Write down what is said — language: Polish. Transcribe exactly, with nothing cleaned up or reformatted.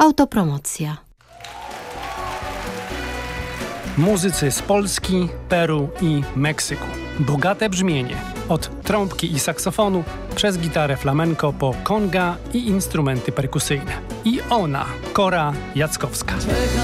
Autopromocja. Muzycy z Polski, Peru i Meksyku. Bogate brzmienie. Od trąbki i saksofonu, przez gitarę flamenco po konga i instrumenty perkusyjne. I ona, Kora Jackowska.